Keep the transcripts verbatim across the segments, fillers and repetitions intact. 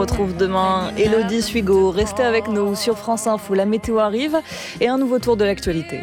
retrouve demain. Élodie Suigo, restez avec nous sur France Info. La météo arrive et un nouveau tour de l'actualité.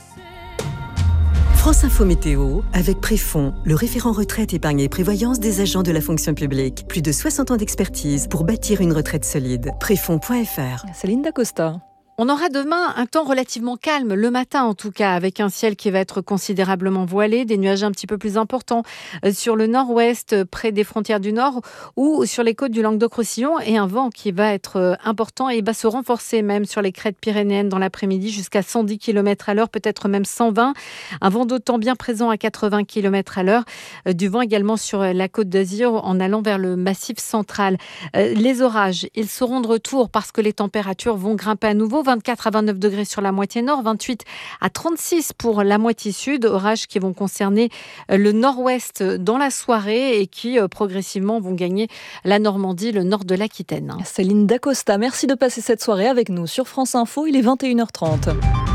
France Info Météo, avec Préfond, le référent retraite, épargne et prévoyance des agents de la fonction publique. Plus de soixante ans d'expertise pour bâtir une retraite solide. Préfond point F R. Céline Dacosta. On aura demain un temps relativement calme, le matin en tout cas, avec un ciel qui va être considérablement voilé, des nuages un petit peu plus importants sur le nord-ouest, près des frontières du nord, ou sur les côtes du Languedoc-Roussillon, et un vent qui va être important et va se renforcer même sur les crêtes pyrénéennes dans l'après-midi jusqu'à cent dix kilomètres à l'heure, peut-être même cent vingt. Un vent d'autant bien présent à quatre-vingts kilomètres à l'heure, du vent également sur la côte d'Azur en allant vers le massif central. Les orages, ils seront de retour parce que les températures vont grimper à nouveau. vingt-quatre à vingt-neuf degrés sur la moitié nord, vingt-huit à trente-six pour la moitié sud. Orages qui vont concerner le nord-ouest dans la soirée et qui progressivement vont gagner la Normandie, le nord de l'Aquitaine. Céline Dacosta, merci de passer cette soirée avec nous sur France Info. Il est vingt et une heures trente.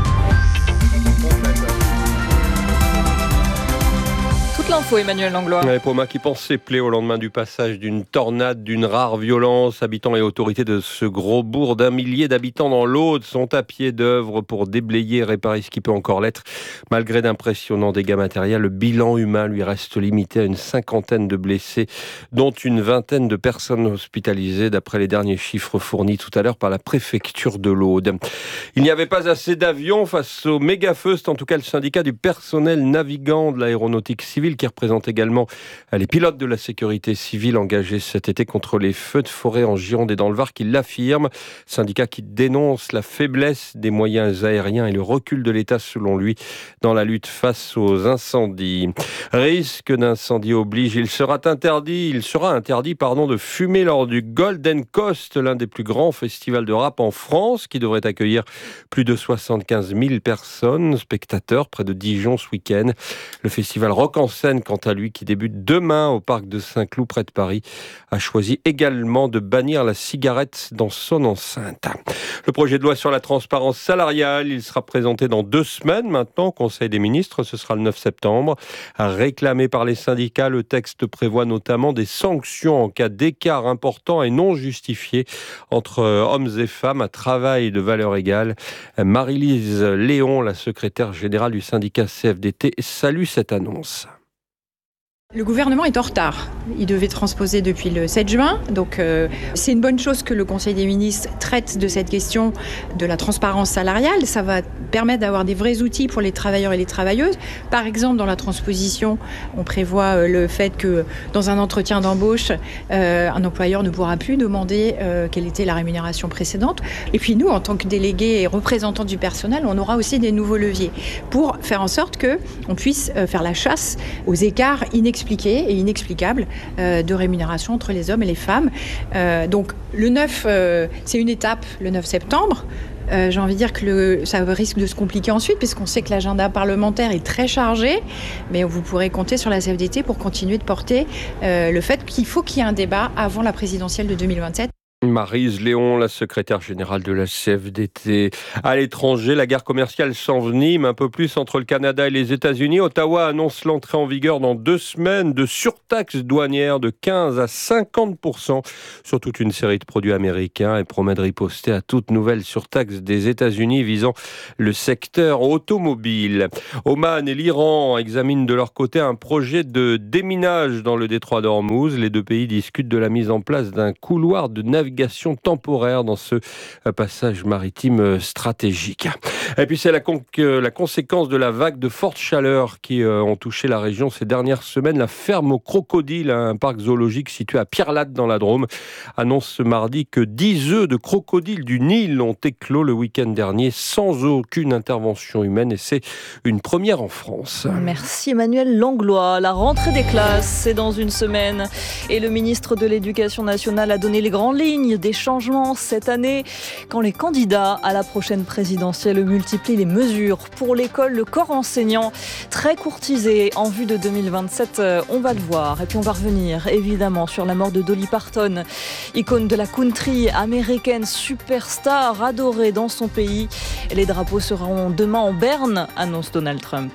L'info, Emmanuel Langlois. Ouais, pour moi qui pensais plaît au lendemain du passage d'une tornade d'une rare violence, habitants et autorités de ce gros bourg d'un millier d'habitants dans l'Aude sont à pied d'œuvre pour déblayer et réparer ce qui peut encore l'être. Malgré d'impressionnants dégâts matériels, le bilan humain lui reste limité à une cinquantaine de blessés, dont une vingtaine de personnes hospitalisées, d'après les derniers chiffres fournis tout à l'heure par la préfecture de l'Aude. Il n'y avait pas assez d'avions face au méga-feu, c'est en tout cas le syndicat du personnel navigant de l'aéronautique civile qui représente également les pilotes de la sécurité civile engagés cet été contre les feux de forêt en Gironde et dans le Var qui l'affirme. Syndicat qui dénonce la faiblesse des moyens aériens et le recul de l'État selon lui dans la lutte face aux incendies. Risque d'incendie oblige, il sera interdit, il sera interdit pardon, de fumer lors du Golden Coast, l'un des plus grands festivals de rap en France qui devrait accueillir plus de soixante-quinze mille personnes, spectateurs près de Dijon ce week-end. Le festival Rock en scène, quant à lui, qui débute demain au parc de Saint-Cloud près de Paris, a choisi également de bannir la cigarette dans son enceinte. Le projet de loi sur la transparence salariale, il sera présenté dans deux semaines maintenant au Conseil des ministres, ce sera le neuf septembre. Réclamé par les syndicats, le texte prévoit notamment des sanctions en cas d'écart important et non justifié entre hommes et femmes à travail de valeur égale. Marie-Lise Léon, la secrétaire générale du syndicat C F D T, salue cette annonce. Le gouvernement est en retard. Il devait transposer depuis le sept juin. Donc euh, c'est une bonne chose que le Conseil des ministres traite de cette question de la transparence salariale. Ça va permettre d'avoir des vrais outils pour les travailleurs et les travailleuses. Par exemple, dans la transposition, on prévoit euh, le fait que dans un entretien d'embauche, euh, un employeur ne pourra plus demander euh, quelle était la rémunération précédente. Et puis nous, en tant que délégués et représentants du personnel, on aura aussi des nouveaux leviers pour faire en sorte qu'on puisse euh, faire la chasse aux écarts inexpliqués et inexplicable euh, de rémunération entre les hommes et les femmes. Euh, donc le neuf, euh, c'est une étape, le neuf septembre. Euh, j'ai envie de dire que le, ça risque de se compliquer ensuite, puisqu'on sait que l'agenda parlementaire est très chargé, mais vous pourrez compter sur la C F D T pour continuer de porter euh, le fait qu'il faut qu'il y ait un débat avant la présidentielle de deux mille vingt-sept. Maryse Léon, la secrétaire générale de la C F D T. À l'étranger, la guerre commerciale s'envenime un peu plus entre le Canada et les États-Unis. Ottawa annonce l'entrée en vigueur dans deux semaines de surtaxes douanières de quinze à cinquante pour cent sur toute une série de produits américains et promet de riposter à toute nouvelle surtaxe des États-Unis visant le secteur automobile. Oman et l'Iran examinent de leur côté un projet de déminage dans le détroit d'Ormuz. Les deux pays discutent de la mise en place d'un couloir de navigation temporaire dans ce passage maritime stratégique. Et puis c'est la, con- la conséquence de la vague de forte chaleur qui euh, ont touché la région ces dernières semaines. La ferme aux crocodiles, un parc zoologique situé à Pierrelatte dans la Drôme, annonce ce mardi que dix œufs de crocodiles du Nil ont éclos le week-end dernier sans aucune intervention humaine et c'est une première en France. Merci Emmanuel Langlois. La rentrée des classes, c'est dans une semaine et le ministre de l'Éducation nationale a donné les grandes lignes des changements cette année quand les candidats à la prochaine présidentielle multiplient les mesures pour l'école, le corps enseignant très courtisé en vue de deux mille vingt-sept, on va le voir. Et puis on va revenir évidemment sur la mort de Dolly Parton, icône de la country américaine, superstar adorée dans son pays. Les drapeaux seront demain en berne, annonce Donald Trump.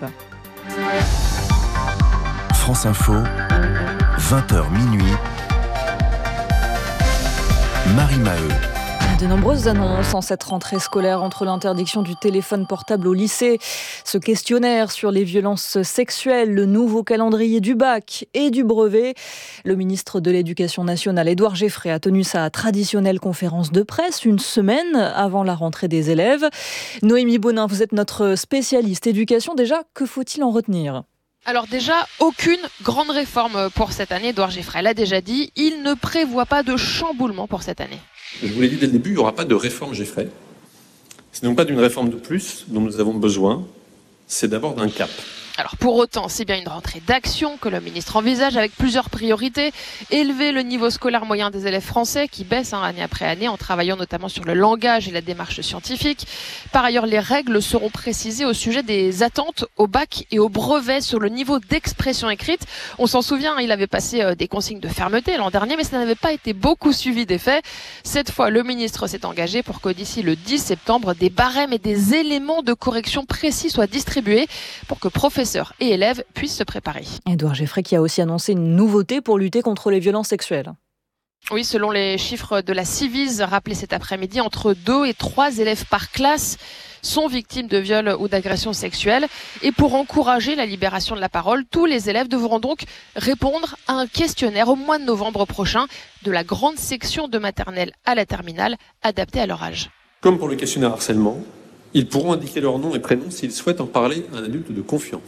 France Info, vingt heures minuit. Marie Maheu. De nombreuses annonces en cette rentrée scolaire entre l'interdiction du téléphone portable au lycée, ce questionnaire sur les violences sexuelles, le nouveau calendrier du bac et du brevet. Le ministre de l'Éducation nationale, Édouard Geffray, a tenu sa traditionnelle conférence de presse une semaine avant la rentrée des élèves. Noémie Bonin, vous êtes notre spécialiste éducation. Déjà, que faut-il en retenir ? Alors déjà, aucune grande réforme pour cette année. Édouard Geffray l'a déjà dit, il ne prévoit pas de chamboulement pour cette année. Je vous l'ai dit dès le début, il n'y aura pas de réforme Geffray. Ce n'est donc pas d'une réforme de plus dont nous avons besoin, c'est d'abord d'un cap. Alors pour autant, c'est bien une rentrée d'action que le ministre envisage avec plusieurs priorités. Élever le niveau scolaire moyen des élèves français qui baisse hein, année après année en travaillant notamment sur le langage et la démarche scientifique. Par ailleurs, les règles seront précisées au sujet des attentes au bac et au brevet sur le niveau d'expression écrite. On s'en souvient, il avait passé euh, des consignes de fermeté l'an dernier, mais ça n'avait pas été beaucoup suivi d'effet. Cette fois, le ministre s'est engagé pour que d'ici le dix septembre, des barèmes et des éléments de correction précis soient distribués pour que professeurs et élèves puissent se préparer. Édouard Geffray qui a aussi annoncé une nouveauté pour lutter contre les violences sexuelles. Oui, selon les chiffres de la Civise rappelés cet après-midi, entre deux et trois élèves par classe sont victimes de viols ou d'agressions sexuelles. Et pour encourager la libération de la parole, tous les élèves devront donc répondre à un questionnaire au mois de novembre prochain, de la grande section de maternelle à la terminale, adapté à leur âge. Comme pour le questionnaire harcèlement, ils pourront indiquer leur nom et prénom s'ils souhaitent en parler à un adulte de confiance.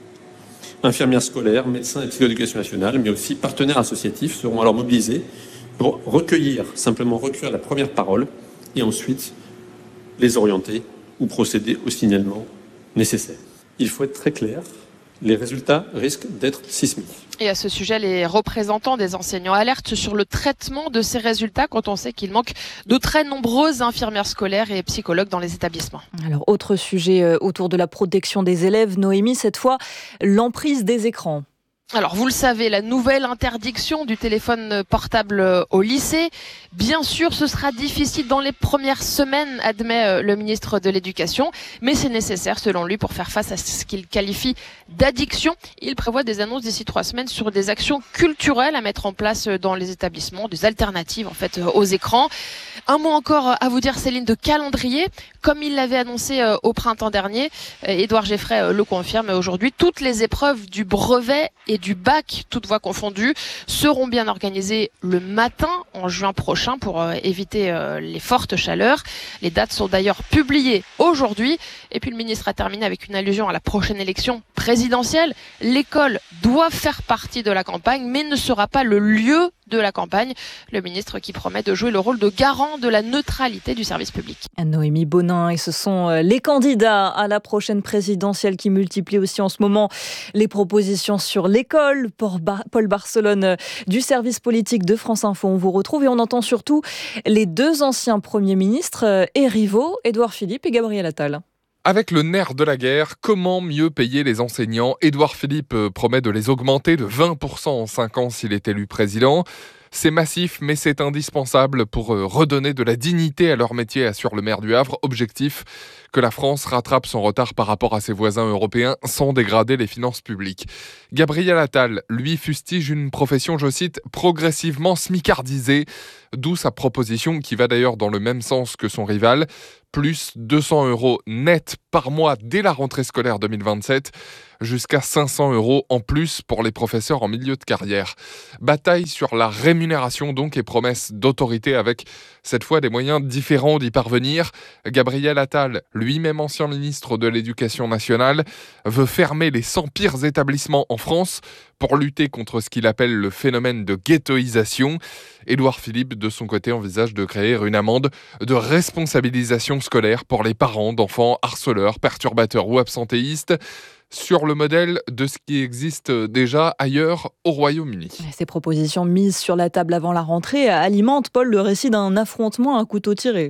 Infirmières scolaires, médecins et psychoéducation nationale, mais aussi partenaires associatifs seront alors mobilisés pour recueillir, simplement recueillir la première parole et ensuite les orienter ou procéder au signalement nécessaire. Il faut être très clair, les résultats risquent d'être sismiques. Et à ce sujet, les représentants des enseignants alertent sur le traitement de ces résultats quand on sait qu'il manque de très nombreuses infirmières scolaires et psychologues dans les établissements. Alors, autre sujet autour de la protection des élèves, Noémie, cette fois, l'emprise des écrans. Alors, vous le savez, la nouvelle interdiction du téléphone portable au lycée, bien sûr, ce sera difficile dans les premières semaines, admet le ministre de l'Éducation, mais c'est nécessaire, selon lui, pour faire face à ce qu'il qualifie d'addiction. Il prévoit des annonces d'ici trois semaines sur des actions culturelles à mettre en place dans les établissements, des alternatives, en fait, aux écrans. Un mot encore à vous dire, Céline, de calendrier. Comme il l'avait annoncé au printemps dernier, Édouard Geffray le confirme aujourd'hui, toutes les épreuves du brevet et du bac, toutes voies confondues, seront bien organisées le matin en juin prochain pour euh, éviter euh, les fortes chaleurs. Les dates sont d'ailleurs publiées aujourd'hui. Et puis le ministre a terminé avec une allusion à la prochaine élection présidentielle. L'école doit faire partie de la campagne, mais ne sera pas le lieu de la campagne. Le ministre qui promet de jouer le rôle de garant de la neutralité du service public. Noémie Bonin, et ce sont les candidats à la prochaine présidentielle qui multiplient aussi en ce moment les propositions sur l'école. Paul Barcelone du service politique de France Info, on vous retrouve et on entend surtout les deux anciens premiers ministres et rivaux, Édouard Philippe et Gabriel Attal. Avec le nerf de la guerre, comment mieux payer les enseignants ? Édouard Philippe promet de les augmenter de vingt pour cent en cinq ans s'il est élu président. C'est massif, mais c'est indispensable pour redonner de la dignité à leur métier, assure le maire du Havre. Objectif, que la France rattrape son retard par rapport à ses voisins européens sans dégrader les finances publiques. Gabriel Attal, lui, fustige une profession, je cite, progressivement smicardisée, d'où sa proposition qui va d'ailleurs dans le même sens que son rival, plus deux cents euros net par mois dès la rentrée scolaire deux mille vingt-sept, jusqu'à cinq cents euros en plus pour les professeurs en milieu de carrière. Bataille sur la rémunération donc et promesse d'autorité avec cette fois des moyens différents d'y parvenir. Gabriel Attal, lui-même ancien ministre de l'Éducation nationale, veut fermer les cent pires établissements en France pour lutter contre ce qu'il appelle le phénomène de ghettoisation. Édouard Philippe, de son côté, envisage de créer une amende de responsabilisation scolaire pour les parents d'enfants harceleurs, perturbateurs ou absentéistes, sur le modèle de ce qui existe déjà ailleurs au Royaume-Uni. Ces propositions mises sur la table avant la rentrée alimentent, Paul, le récit d'un affrontement à couteau tiré.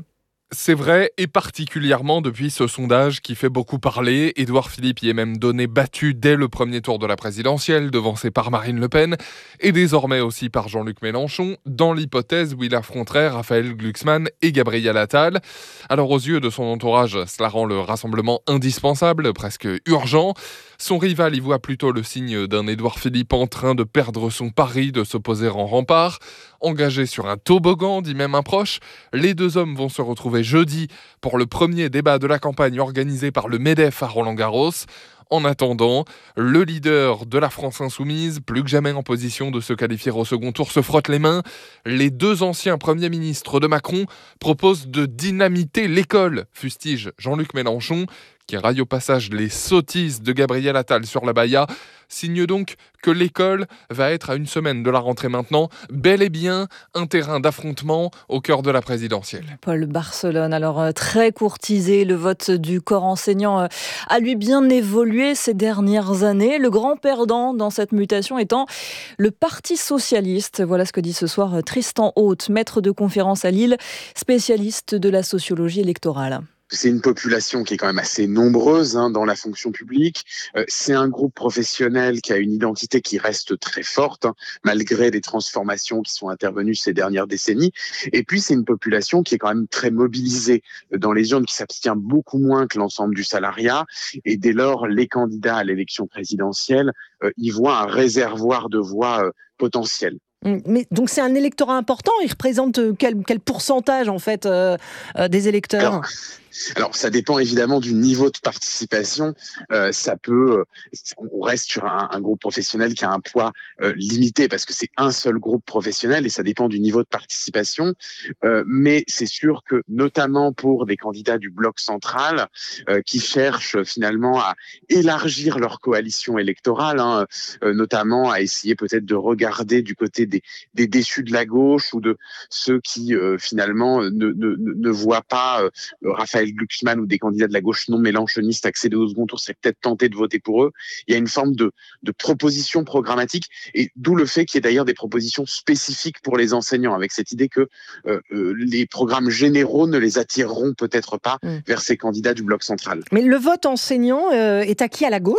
C'est vrai, et particulièrement depuis ce sondage qui fait beaucoup parler. Édouard Philippe y est même donné battu dès le premier tour de la présidentielle, devancé par Marine Le Pen, et désormais aussi par Jean-Luc Mélenchon, dans l'hypothèse où il affronterait Raphaël Glucksmann et Gabriel Attal. Alors aux yeux de son entourage, cela rend le rassemblement indispensable, presque urgent. Son rival y voit plutôt le signe d'un Édouard Philippe en train de perdre son pari de s'opposer en rempart. Engagé sur un toboggan, dit même un proche, les deux hommes vont se retrouver jeudi pour le premier débat de la campagne organisé par le MEDEF à Roland-Garros. En attendant, le leader de la France insoumise, plus que jamais en position de se qualifier au second tour, se frotte les mains. Les deux anciens premiers ministres de Macron proposent de dynamiter l'école, fustige Jean-Luc Mélenchon, qui raille au passage les sottises de Gabriel Attal sur la Baïa, signe donc que l'école va être à une semaine de la rentrée maintenant, bel et bien un terrain d'affrontement au cœur de la présidentielle. Paul Barcelone, alors très courtisé, le vote du corps enseignant a lui bien évolué ces dernières années. Le grand perdant dans cette mutation étant le Parti socialiste. Voilà ce que dit ce soir Tristan Haute, maître de conférence à Lille, spécialiste de la sociologie électorale. C'est une population qui est quand même assez nombreuse hein, dans la fonction publique. Euh, c'est un groupe professionnel qui a une identité qui reste très forte, hein, malgré les transformations qui sont intervenues ces dernières décennies. Et puis, c'est une population qui est quand même très mobilisée dans les urnes, qui s'abstient beaucoup moins que l'ensemble du salariat. Et dès lors, les candidats à l'élection présidentielle euh, y voient un réservoir de voix euh, potentielles. Mais donc c'est un électorat important. Il représente quel, quel pourcentage en fait euh, euh, des électeurs ? Alors, alors ça dépend évidemment du niveau de participation. Euh, ça peut, on reste sur un, un groupe professionnel qui a un poids euh, limité parce que c'est un seul groupe professionnel et ça dépend du niveau de participation. Euh, mais c'est sûr que notamment pour des candidats du bloc central euh, qui cherchent finalement à élargir leur coalition électorale, hein, euh, notamment à essayer peut-être de regarder du côté Des, des déçus de la gauche ou de ceux qui euh, finalement ne, ne, ne voient pas euh, Raphaël Glucksmann ou des candidats de la gauche non mélenchonistes accéder au second tour, c'est peut-être tenter de voter pour eux. Il y a une forme de, de proposition programmatique et d'où le fait qu'il y ait d'ailleurs des propositions spécifiques pour les enseignants avec cette idée que euh, euh, les programmes généraux ne les attireront peut-être pas mmh. vers ces candidats du bloc central. Mais le vote enseignant euh, est acquis à la gauche ?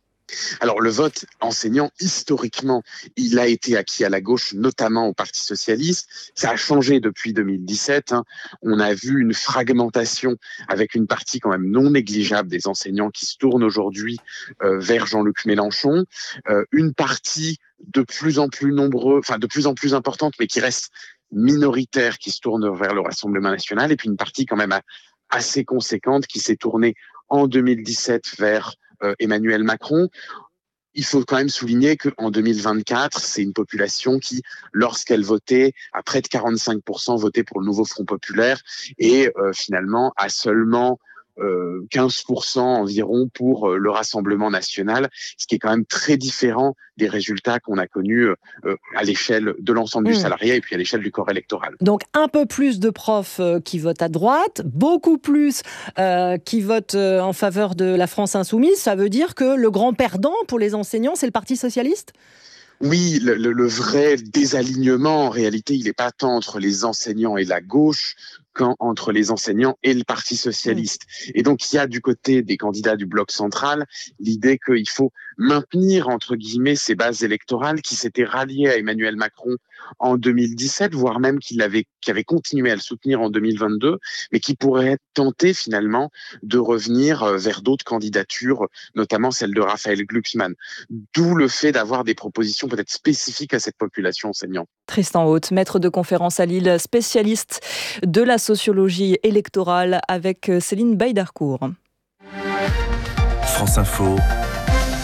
Alors le vote enseignant, historiquement, il a été acquis à la gauche, notamment au Parti socialiste. Ça a changé depuis deux mille dix-sept. Hein. On a vu une fragmentation avec une partie quand même non négligeable des enseignants qui se tournent aujourd'hui euh, vers Jean-Luc Mélenchon. Euh, une partie de plus en plus nombreux, enfin de plus en plus importante, mais qui reste minoritaire, qui se tourne vers le Rassemblement national. Et puis une partie quand même assez conséquente qui s'est tournée en deux mille dix-sept vers Euh, Emmanuel Macron. Il faut quand même souligner qu'en deux mille vingt-quatre, c'est une population qui, lorsqu'elle votait, à près de quarante-cinq pour cent votait pour le nouveau Front populaire et euh, finalement a seulement euh, quinze pour cent environ pour euh, le Rassemblement national, ce qui est quand même très différent des résultats qu'on a connus euh, à l'échelle de l'ensemble mmh. du salariat et puis à l'échelle du corps électoral. Donc un peu plus de profs euh, qui votent à droite, beaucoup plus euh, qui votent euh, en faveur de la France insoumise. Ça veut dire que le grand perdant pour les enseignants, c'est le Parti socialiste ? Oui, le, le, le vrai désalignement, en réalité, il n'est pas tant entre les enseignants et la gauche qu'entre les enseignants et le Parti socialiste. Mmh. Et donc, il y a du côté des candidats du bloc central l'idée qu'il faut maintenir, entre guillemets, ces bases électorales qui s'étaient ralliées à Emmanuel Macron en deux mille dix-sept, voire même qu'il avait, qui avait continué à le soutenir en deux mille vingt-deux, mais qui pourraient tenter finalement de revenir vers d'autres candidatures, notamment celle de Raphaël Glucksmann. D'où le fait d'avoir des propositions peut-être spécifiques à cette population enseignante. Tristan Haute, maître de conférence à Lille, spécialiste de la sociologie électorale avec Céline Baïdarcourt. France Info.